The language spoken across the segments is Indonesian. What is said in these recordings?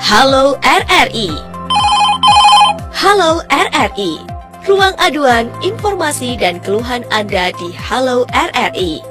Halo RRI. Halo RRI. Ruang aduan, informasi dan keluhan Anda di Halo RRI.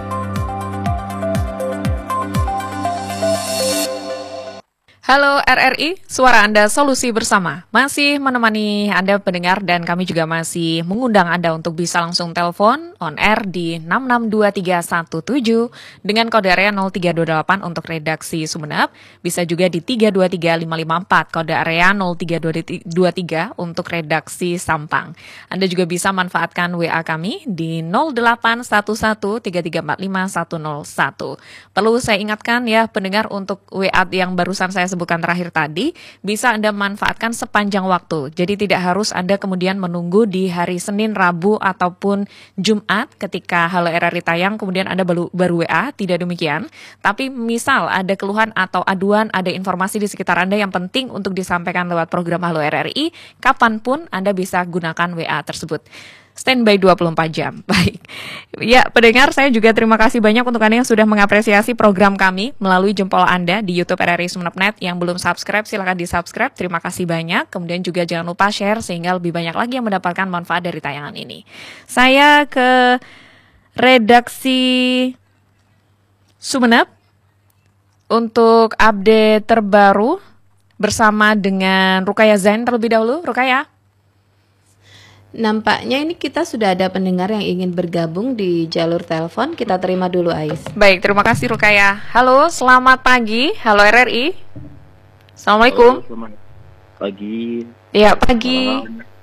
Halo RRI, suara Anda solusi bersama. Masih menemani Anda pendengar dan kami juga masih mengundang Anda untuk bisa langsung telepon on air di 662317 dengan kode area 0328 untuk redaksi Sumeneb. Bisa juga di 323554 kode area 0323 untuk redaksi Sampang. Anda juga bisa manfaatkan WA kami di 08113345 101. Perlu saya ingatkan ya pendengar untuk WA yang barusan saya sebutkan terakhir tadi, bisa Anda manfaatkan sepanjang waktu. Jadi tidak harus Anda kemudian menunggu di hari Senin, Rabu, ataupun Jumat ketika Halo RRI tayang, kemudian Anda baru WA, tidak demikian. Tapi misal ada keluhan atau aduan, ada informasi di sekitar Anda yang penting untuk disampaikan lewat program Halo RRI, kapanpun Anda bisa gunakan WA tersebut. Standby 24 jam. Baik. Ya, pendengar, saya juga terima kasih banyak untuk Anda yang sudah mengapresiasi program kami melalui jempol Anda di YouTube RRI Sumeneb.net. Yang belum subscribe, silakan di-subscribe. Terima kasih banyak. Kemudian juga jangan lupa share sehingga lebih banyak lagi yang mendapatkan manfaat dari tayangan ini. Saya ke redaksi Sumeneb untuk update terbaru bersama dengan Rukaya Zain terlebih dahulu. Rukaya. Nampaknya ini kita sudah ada pendengar yang ingin bergabung di jalur telepon. Kita terima dulu, Ais. Baik, terima kasih Rukaya. Halo, selamat pagi. Halo RRI. Assalamualaikum. Halo, selamat pagi. Ya, pagi.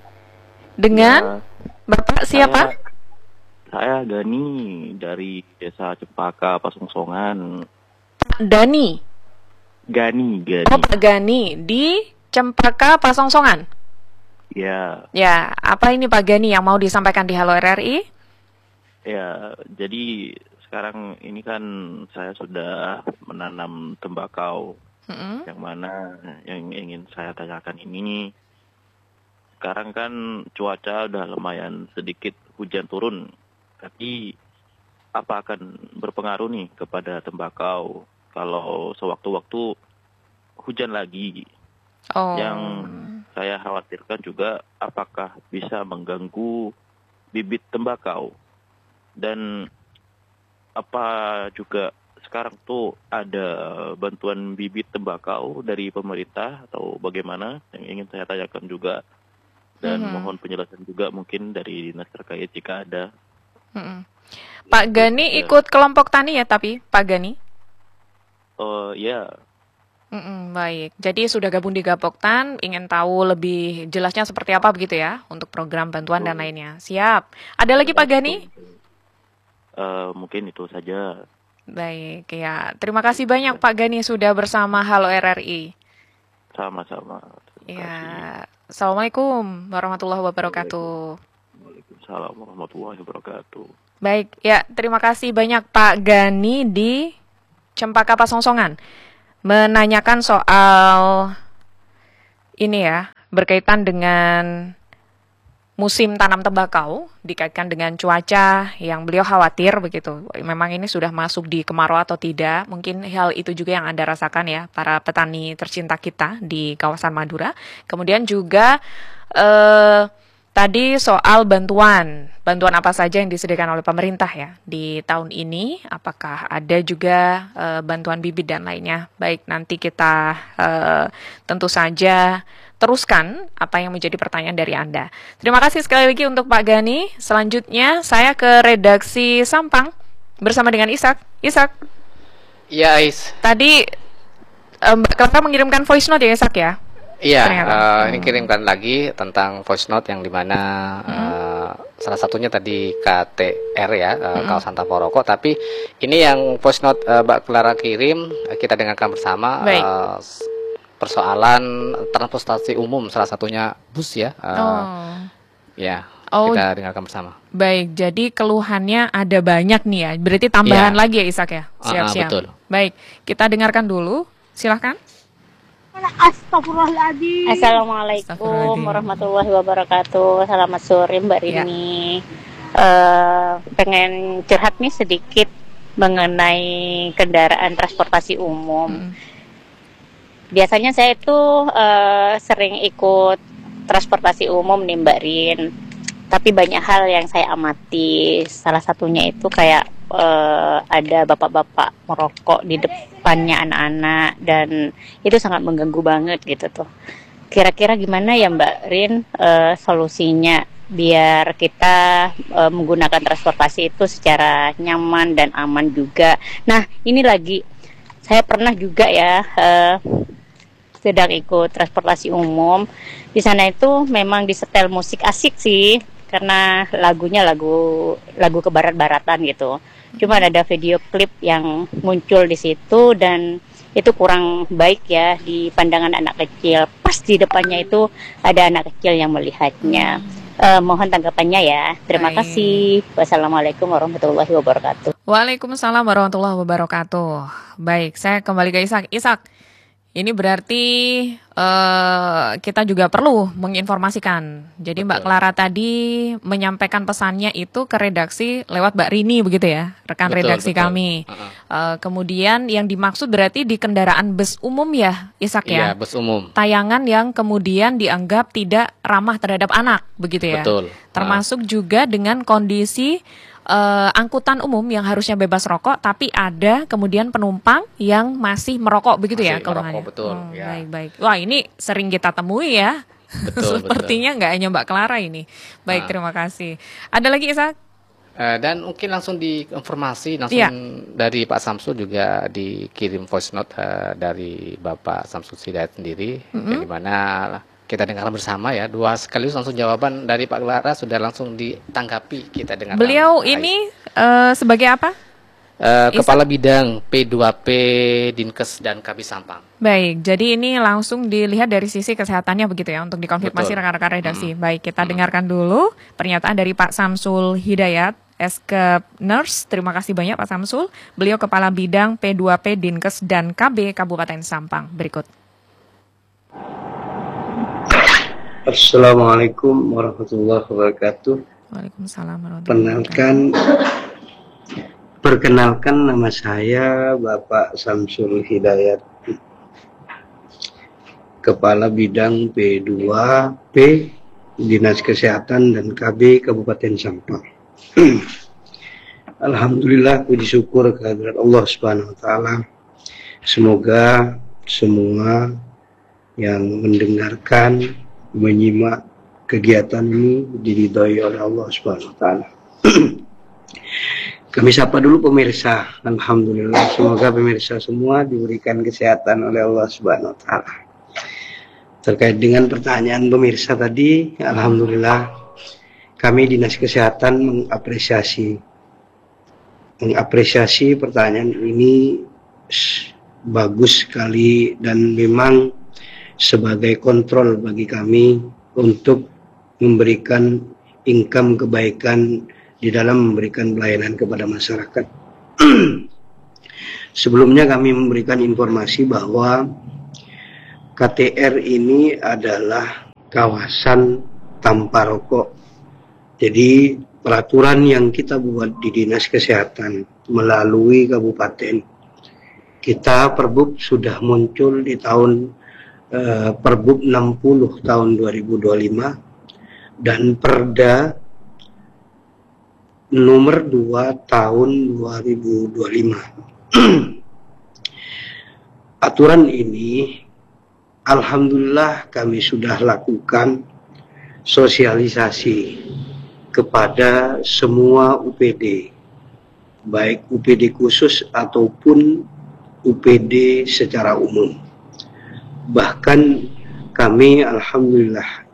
Dengan Bapak siapa? Saya Gani dari Desa Cempaka, Pasongsongan. Dani. Gani. Oh, Pak Gani di Cempaka, Pasongsongan. Ya. Ya, apa ini Pak Gani yang mau disampaikan di Halo RRI? Ya, jadi sekarang ini kan saya sudah menanam tembakau. Yang mana yang ingin saya tanyakan ini, sekarang kan cuaca udah lumayan sedikit hujan turun. Tapi apa akan berpengaruh nih kepada tembakau kalau sewaktu-waktu hujan lagi? Oh. Yang saya khawatirkan juga apakah bisa mengganggu bibit tembakau. Dan apa juga sekarang tuh ada bantuan bibit tembakau dari pemerintah atau bagaimana yang ingin saya tanyakan juga. Dan mohon penjelasan juga mungkin dari dinas terkait jika ada. Pak Gani ikut kelompok tani ya tapi Pak Gani? Ya. Baik, jadi sudah gabung di Gapoktan, ingin tahu lebih jelasnya seperti apa begitu ya, untuk program bantuan dan lainnya. Siap. Ada lagi Pak Gani? Mungkin itu saja. Baik, ya. Terima kasih banyak Pak Gani sudah bersama Halo RRI. Sama-sama. Ya. Assalamualaikum warahmatullahi wabarakatuh. Waalaikumsalam warahmatullahi wabarakatuh. Baik, ya. Terima kasih banyak Pak Gani di Cempaka Pasongsongan. Menanyakan soal ini ya, berkaitan dengan musim tanam tembakau, dikaitkan dengan cuaca yang beliau khawatir begitu. Memang ini sudah masuk di kemarau atau tidak, mungkin hal itu juga yang Anda rasakan ya, para petani tercinta kita di kawasan Madura. Kemudian juga tadi soal bantuan apa saja yang disediakan oleh pemerintah ya di tahun ini, apakah ada juga bantuan bibit dan lainnya. Baik, nanti kita tentu saja teruskan apa yang menjadi pertanyaan dari Anda. Terima kasih sekali lagi untuk Pak Gani. Selanjutnya saya ke redaksi Sampang bersama dengan Ishak. Ishak. Iya, Ais. Tadi Mbak Clara mengirimkan voice note ya, Ishak ya? Iya, ini kirimkan lagi tentang voice note yang dimana salah satunya tadi KTR ya, kawasan Taporoko. Tapi ini yang voice note Mbak Clara kirim, kita dengarkan bersama. Persoalan transportasi umum, salah satunya bus ya. Ya, kita dengarkan bersama. Baik, jadi keluhannya ada banyak nih ya. Berarti tambahan lagi ya Ishak ya? Siap-siap. Betul. Baik, kita dengarkan dulu. Silahkan. Astagfirullahaladzim. Assalamualaikum warahmatullahi wabarakatuh. Selamat sore Mbak Rini. Pengen curhat nih sedikit mengenai kendaraan transportasi umum. biasanya saya itu sering ikut transportasi umum nih Mbak Rin. Tapi banyak hal yang saya amati. Salah satunya itu kayak ada bapak-bapak merokok di depannya anak-anak, dan itu sangat mengganggu banget gitu tuh. Kira-kira gimana ya Mbak Rin solusinya biar kita menggunakan transportasi itu secara nyaman dan aman juga. Nah, ini lagi saya pernah juga ya sedang ikut transportasi umum. Di sana itu memang disetel musik asik sih, karena lagunya lagu kebarat-baratan gitu. Cuma ada video klip yang muncul di situ, dan itu kurang baik ya di pandangan anak kecil. Pas di depannya itu ada anak kecil yang melihatnya. Mohon tanggapannya ya. Terima kasih. Wassalamualaikum warahmatullahi wabarakatuh. Waalaikumsalam warahmatullahi wabarakatuh. Baik, saya kembali ke Ishak. Ishak, ini berarti kita juga perlu menginformasikan. Jadi Mbak Clara tadi menyampaikan pesannya itu ke redaksi lewat Mbak Rini begitu ya, rekan redaksi kami. Kemudian yang dimaksud berarti di kendaraan bus umum ya, Ishak ya? Iya, bus umum. Tayangan yang kemudian dianggap tidak ramah terhadap anak begitu ya? Betul. Termasuk juga dengan kondisi angkutan umum yang harusnya bebas rokok, tapi ada kemudian penumpang yang masih merokok begitu ya keluhannya. Betul. Ya. Baik. Wah, ini sering kita temui ya. Betul. Sepertinya nggak hanya Mbak Clara ini. Baik, terima kasih. Ada lagi Ishak? Dan mungkin langsung diinformasi langsung dari Pak Samsul juga dikirim voice note dari Bapak Samsul Hidayat sendiri, di mana kita dengarkan bersama ya, dua sekaligus langsung jawaban dari Pak Clara sudah langsung ditanggapi kita dengarkan. Beliau ini sebagai apa? Kepala Bidang P2P Dinkes dan KB Sampang. Baik, jadi ini langsung dilihat dari sisi kesehatannya begitu ya, untuk dikonfirmasi rekan-rekan redaksi. Baik, kita dengarkan dulu pernyataan dari Pak Samsul Hidayat, Eskep Nurse. Terima kasih banyak Pak Samsul. Beliau Kepala Bidang P2P Dinkes dan KB Kabupaten Sampang. Berikut. Assalamualaikum warahmatullahi wabarakatuh. Waalaikumsalam warahmatullahi wabarakatuh. Perkenalkan nama saya Bapak Samsul Hidayat, Kepala Bidang P2P Dinas Kesehatan dan KB Kabupaten Sampang. Alhamdulillah, puji syukur kehadirat Allah Subhanahu wa taala. Semoga semua yang mendengarkan, menyimak kegiatan ini diridhoi oleh Allah Subhanahu wa taala. Kami sapa dulu pemirsa. Alhamdulillah, semoga pemirsa semua diberikan kesehatan oleh Allah Subhanahu wa taala. Terkait dengan pertanyaan pemirsa tadi, alhamdulillah kami Dinas Kesehatan mengapresiasi pertanyaan ini bagus sekali, dan memang sebagai kontrol bagi kami untuk memberikan income kebaikan di dalam memberikan pelayanan kepada masyarakat. Sebelumnya kami memberikan informasi bahwa KTR ini adalah kawasan tanpa rokok. Jadi peraturan yang kita buat di Dinas Kesehatan melalui kabupaten, kita Perbub sudah muncul di tahun Perbub 60 tahun 2025 dan Perda nomor 2 tahun 2025. Aturan ini alhamdulillah kami sudah lakukan sosialisasi kepada semua UPD, baik UPD khusus ataupun UPD secara umum. Bahkan kami alhamdulillah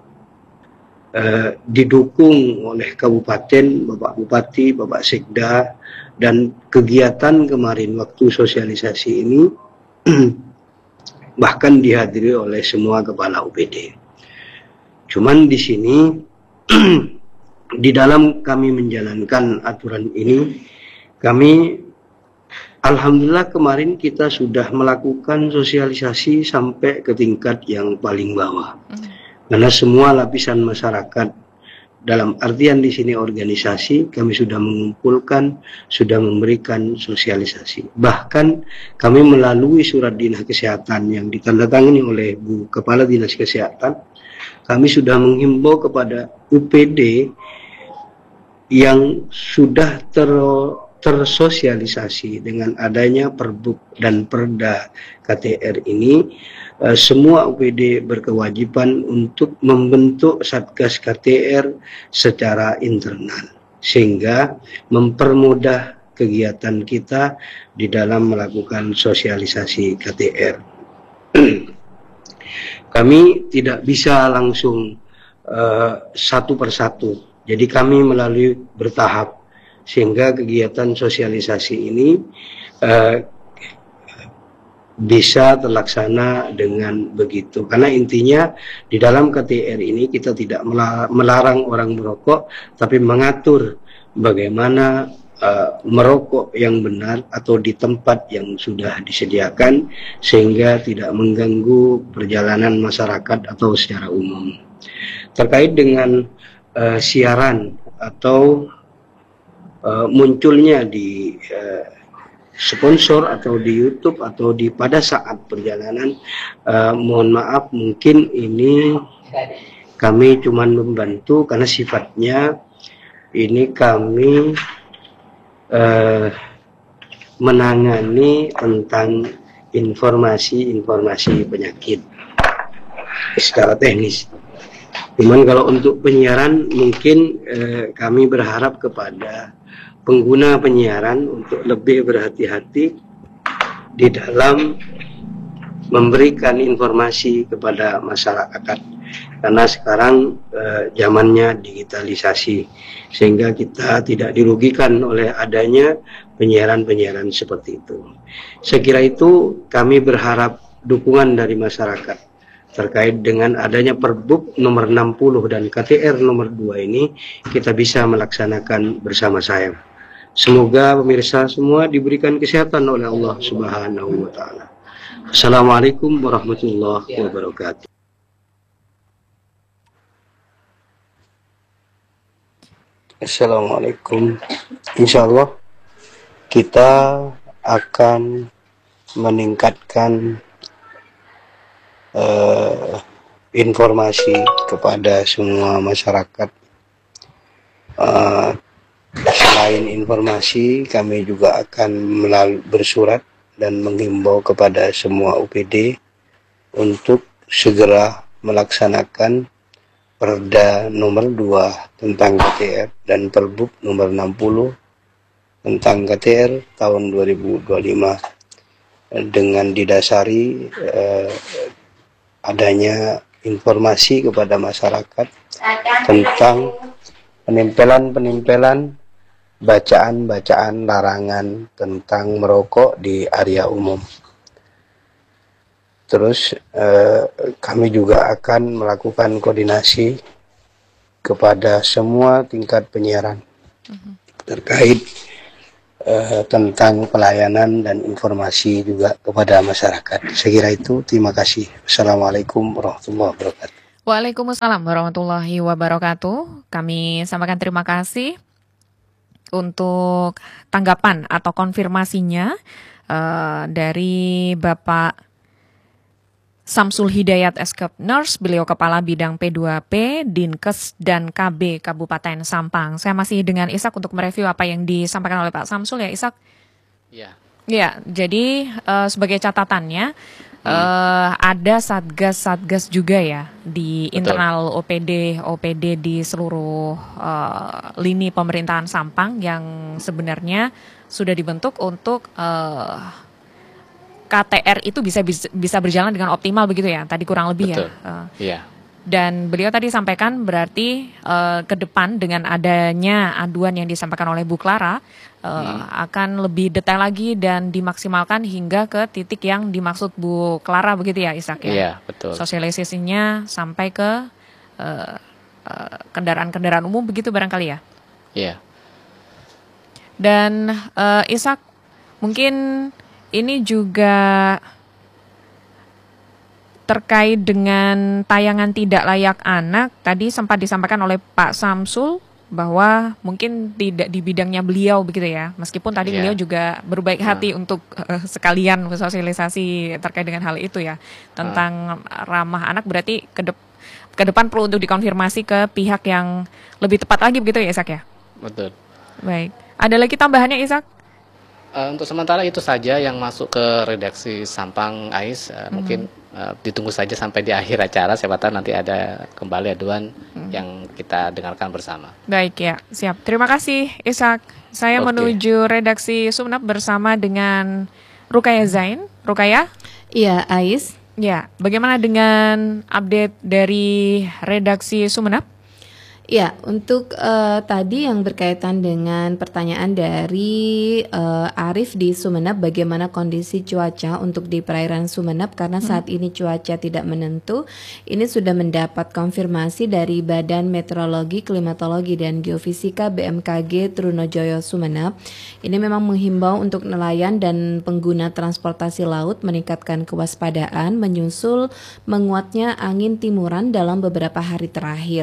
didukung oleh kabupaten, Bapak Bupati, Bapak Sekda, dan kegiatan kemarin waktu sosialisasi ini bahkan dihadiri oleh semua kepala UPD. Cuman di sini di dalam kami menjalankan aturan ini, kami alhamdulillah kemarin kita sudah melakukan sosialisasi sampai ke tingkat yang paling bawah. Karena semua lapisan masyarakat dalam artian di sini organisasi, kami sudah mengumpulkan, sudah memberikan sosialisasi. Bahkan kami melalui surat Dinas Kesehatan yang ditandatangani oleh Bu Kepala Dinas Kesehatan, kami sudah menghimbau kepada UPD yang sudah tersosialisasi dengan adanya Perbuk dan Perda KTR ini, semua UPD berkewajiban untuk membentuk Satgas KTR secara internal, sehingga mempermudah kegiatan kita di dalam melakukan sosialisasi KTR. Kami tidak bisa langsung satu persatu, jadi kami melalui bertahap, sehingga kegiatan sosialisasi ini bisa terlaksana dengan begitu. Karena intinya di dalam KTR ini kita tidak melarang orang merokok, tapi mengatur bagaimana merokok yang benar atau di tempat yang sudah disediakan, sehingga tidak mengganggu perjalanan masyarakat atau secara umum. Terkait dengan siaran atau munculnya di sponsor atau di YouTube atau di pada saat perjalanan, mohon maaf, mungkin ini kami cuma membantu karena sifatnya ini kami menangani tentang informasi penyakit secara teknis. Cuman kalau untuk penyiaran mungkin kami berharap kepada pengguna penyiaran untuk lebih berhati-hati di dalam memberikan informasi kepada masyarakat, karena sekarang zamannya digitalisasi, sehingga kita tidak dirugikan oleh adanya penyiaran-penyiaran seperti itu. Saya kira itu kami berharap dukungan dari masyarakat terkait dengan adanya Perbuk nomor 60 dan KTR nomor 2 ini, kita bisa melaksanakan bersama saya. Semoga pemirsa semua diberikan kesehatan oleh Allah Subhanahu wa taala. Assalamualaikum warahmatullahi wabarakatuh. Assalamualaikum. Insya Allah kita akan meningkatkan informasi kepada semua masyarakat. Selain informasi, kami juga akan bersurat dan menghimbau kepada semua UPD untuk segera melaksanakan Perda nomor 2 tentang KTR dan Perbuk nomor 60 tentang KTR tahun 2025, dengan didasari adanya informasi kepada masyarakat tentang penempelan bacaan-bacaan larangan tentang merokok di area umum. Terus kami juga akan melakukan koordinasi kepada semua tingkat penyiaran terkait tentang pelayanan dan informasi juga kepada masyarakat. Saya kira itu, terima kasih. Assalamualaikum warahmatullahi wabarakatuh. Waalaikumsalam warahmatullahi wabarakatuh. Kami sampaikan terima kasih untuk tanggapan atau konfirmasinya dari Bapak Samsul Hidayat Eskep Nurse, beliau Kepala Bidang P2P, Dinkes, dan KB Kabupaten Sampang. Saya masih dengan Ishak untuk mereview apa yang disampaikan oleh Pak Samsul ya, Ishak? Ya. Ya, jadi sebagai catatannya, ada satgas juga ya di internal OPD di seluruh lini pemerintahan Sampang yang sebenarnya sudah dibentuk untuk KTR itu bisa berjalan dengan optimal begitu ya, tadi kurang lebih. Betul. Ya. Dan beliau tadi sampaikan berarti ke depan dengan adanya aduan yang disampaikan oleh Bu Clara akan lebih detail lagi dan dimaksimalkan hingga ke titik yang dimaksud Bu Clara begitu ya, Ishak ya? Iya, betul. Sosialisasinya sampai ke kendaraan-kendaraan umum begitu barangkali ya? Iya. Dan Ishak, mungkin ini juga terkait dengan tayangan tidak layak anak, tadi sempat disampaikan oleh Pak Samsul bahwa mungkin tidak di bidangnya beliau begitu ya. Meskipun tadi beliau juga berbaik hati untuk sekalian sosialisasi terkait dengan hal itu ya. Tentang ramah anak, berarti ke depan perlu untuk dikonfirmasi ke pihak yang lebih tepat lagi begitu ya, Ishak ya? Betul. Baik. Ada lagi tambahannya, Ishak? Untuk sementara itu saja yang masuk ke redaksi Sampang, Ais. Mungkin ditunggu saja sampai di akhir acara, siapa tahu nanti ada kembali aduan yang kita dengarkan bersama. Baik ya, siap. Terima kasih, Ishak. Saya menuju redaksi Sumeneb bersama dengan Rukaya Zain. Rukaya? Iya, Ais. Ya, bagaimana dengan update dari redaksi Sumeneb? Ya, untuk tadi yang berkaitan dengan pertanyaan dari Arif di Sumeneb, bagaimana kondisi cuaca untuk di perairan Sumeneb karena saat ini cuaca tidak menentu. Ini sudah mendapat konfirmasi dari Badan Meteorologi, Klimatologi dan Geofisika BMKG Trunojoyo Sumeneb. Ini memang menghimbau untuk nelayan dan pengguna transportasi laut meningkatkan kewaspadaan menyusul menguatnya angin timuran dalam beberapa hari terakhir.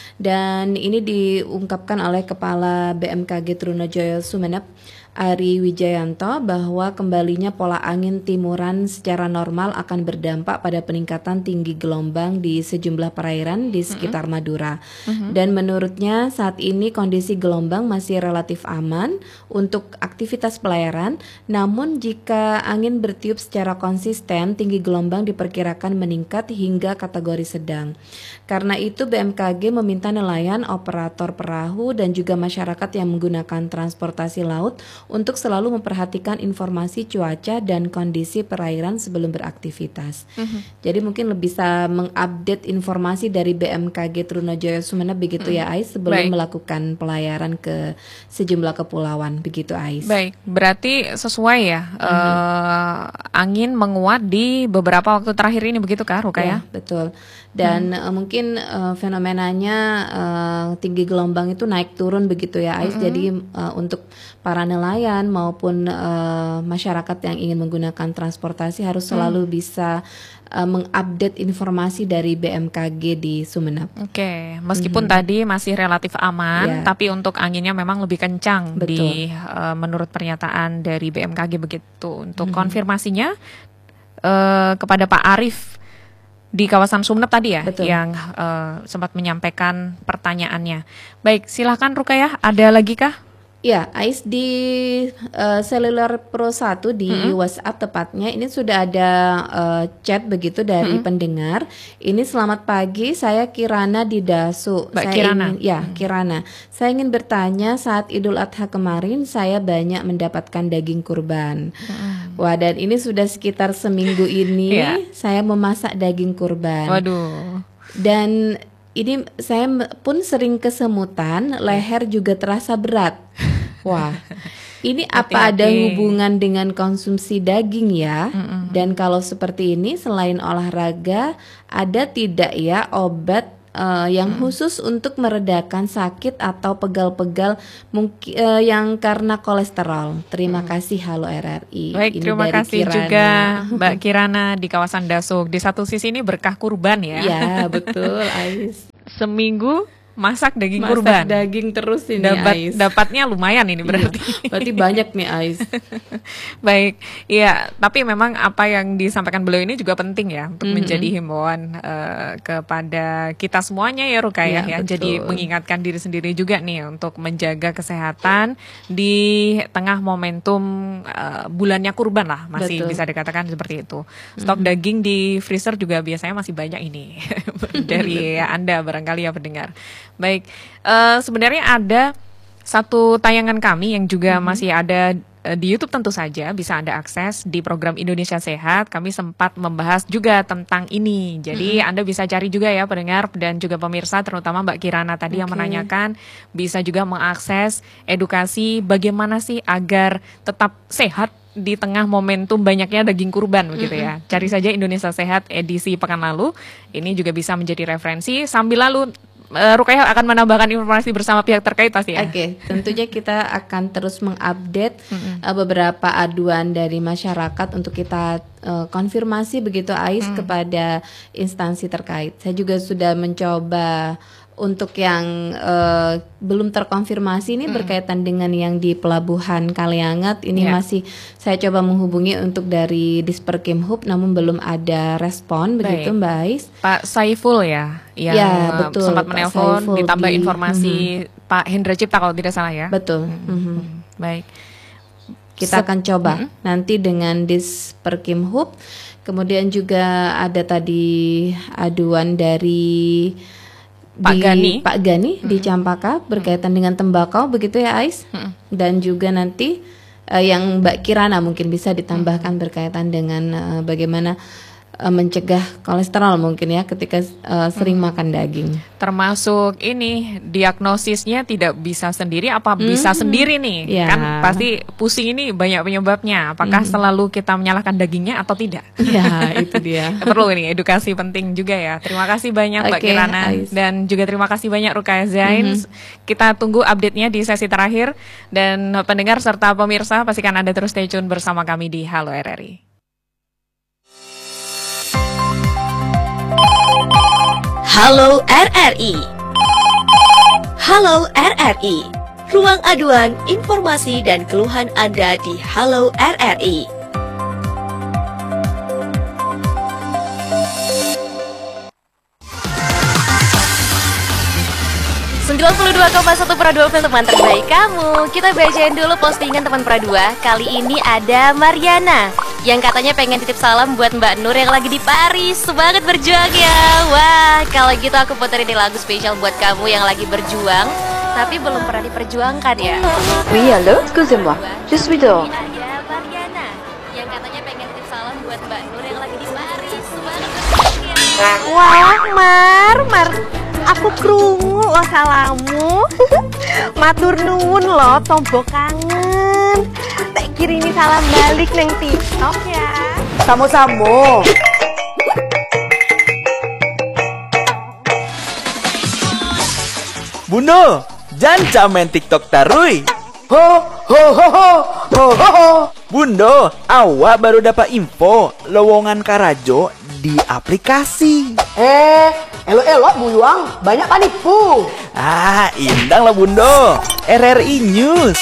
Dan ini diungkapkan oleh Kepala BMKG Trunojoyo Sumeneb, Ari Wijayanto, bahwa kembalinya pola angin timuran secara normal akan berdampak pada peningkatan tinggi gelombang di sejumlah perairan di sekitar Madura. Dan menurutnya saat ini kondisi gelombang masih relatif aman untuk aktivitas pelayaran, namun jika angin bertiup secara konsisten, tinggi gelombang diperkirakan meningkat hingga kategori sedang. Karena itu BMKG meminta nelayan, operator perahu dan juga masyarakat yang menggunakan transportasi laut untuk selalu memperhatikan informasi cuaca dan kondisi perairan sebelum beraktivitas. Jadi mungkin bisa mengupdate informasi dari BMKG Trunojoyo Sumeneb begitu ya, Ais, sebelum melakukan pelayaran ke sejumlah kepulauan begitu, Ais. Baik, berarti sesuai ya, angin menguat di beberapa waktu terakhir ini begitu kah, Rukaya? Ya, betul. Dan mungkin fenomenanya tinggi gelombang itu naik turun begitu ya, Ais. Jadi untuk para nelayan maupun masyarakat yang ingin menggunakan transportasi harus selalu bisa mengupdate informasi dari BMKG di Sumeneb. Oke, meskipun tadi masih relatif aman, tapi untuk anginnya memang lebih kencang. Betul. Menurut pernyataan dari BMKG begitu. Untuk konfirmasinya kepada Pak Arif di kawasan Sumeneb tadi ya, yang sempat menyampaikan pertanyaannya. Baik, silahkan Rukaya, ada lagi kah? Ya, Ais, di Seluler Pro 1 di WhatsApp tepatnya ini sudah ada chat begitu dari pendengar. Ini selamat pagi, saya Kirana di Dasu. Kirana. Kirana. Saya ingin bertanya, saat Idul Adha kemarin saya banyak mendapatkan daging kurban. Wah, dan ini sudah sekitar seminggu ini saya memasak daging kurban. Waduh. Dan ini saya pun sering kesemutan, leher juga terasa berat. Wah, ini apa ada hubungan dengan konsumsi daging ya? Dan kalau seperti ini, selain olahraga, ada tidak ya obat yang khusus untuk meredakan sakit atau pegal-pegal mungkin yang karena kolesterol? Terima kasih, halo RRI. Baik, ini terima kasih Kirana. juga Mbak Kirana di kawasan Dasuk. Di satu sisi ini berkah kurban ya. Ya, betul, Ais. Seminggu masak daging kurban. Masak daging terus ini, Ais. Dapatnya lumayan ini berarti. Berarti banyak nih, Ais. Baik, iya. Tapi memang apa yang disampaikan beliau ini juga penting ya untuk menjadi himbauan kepada kita semuanya ya, Rukaya ya. Jadi mengingatkan diri sendiri juga nih untuk menjaga kesehatan di tengah momentum bulannya kurban lah, masih bisa dikatakan seperti itu. Stok daging di freezer juga biasanya masih banyak ini dari Anda barangkali ya pendengar. Baik, sebenarnya ada satu tayangan kami yang juga masih ada di YouTube, tentu saja bisa Anda akses di program Indonesia Sehat. Kami sempat membahas juga tentang ini. Jadi Anda bisa cari juga ya pendengar dan juga pemirsa, terutama Mbak Kirana tadi yang menanyakan, bisa juga mengakses edukasi bagaimana sih agar tetap sehat di tengah momentum banyaknya daging kurban begitu ya. Cari saja Indonesia Sehat edisi pekan lalu. Ini juga bisa menjadi referensi sambil lalu Rukayah akan menambahkan informasi bersama pihak terkait pasti ya. Oke, tentunya kita akan terus mengupdate beberapa aduan dari masyarakat untuk kita konfirmasi begitu Ais kepada instansi terkait. Saya juga sudah mencoba untuk yang belum terkonfirmasi ini berkaitan dengan yang di Pelabuhan Kaliangat ini masih saya coba menghubungi untuk dari Disperkimhub namun belum ada respon. Begitu Mbak Ais. Pak Saiful ya yang betul, sempat Pak menelpon Saiful ditambah informasi Pak Hendra Cipta kalau tidak salah ya. Betul. Baik. Kita akan coba nanti dengan Disperkimhub. Kemudian juga ada tadi aduan dari Pak Gani di Campaka berkaitan dengan tembakau begitu ya Ais. Dan juga nanti yang Mbak Kirana mungkin bisa ditambahkan berkaitan dengan bagaimana mencegah kolesterol mungkin ya ketika sering makan daging. Termasuk ini diagnosisnya tidak bisa sendiri apa bisa sendiri nih? Ya. Kan pasti pusing ini banyak penyebabnya. Apakah selalu kita menyalahkan dagingnya atau tidak? Ya, itu dia. Perlu ini edukasi penting juga ya. Terima kasih banyak Mbak Kirana dan juga terima kasih banyak Rukayah Zain. Kita tunggu update-nya di sesi terakhir dan pendengar serta pemirsa pastikan Anda terus stay tune bersama kami di Halo RRI. Halo RRI. Halo RRI. Ruang aduan, informasi dan keluhan Anda di Halo RRI. 92,1 Pradua FM teman terbaik kamu. Kita bacain dulu postingan teman Pradua. Kali ini ada Mariana yang katanya pengen titip salam buat Mbak Nur yang lagi di Paris. Semangat berjuang ya. Wah, kalau gitu aku puterin nih lagu spesial buat kamu yang lagi berjuang tapi belum pernah diperjuangkan ya. Oui, allô, excusez-moi. Je suis dehors. Ada Mariana yang katanya pengen titip salam buat Mbak Nur yang lagi di Paris. Semangat berjuang ya. Wah, Mar. Aku krungu lo salamu. Matur nuwun lo tombok kangen. Tak kirimi salam balik neng TikTok ya. Samo-samo. Bundo, jangan main TikTok tarui. Ho ho ho ho ho ho ho. Bundo, awak baru dapat info lowongan Karajo di aplikasi. Elok-elok buyuang, banyak panipu. Indang lah Bundo. RRI News.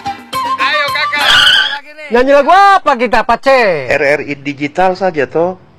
Nyanyi lagu apa kita, Pace? RRI digital saja toh.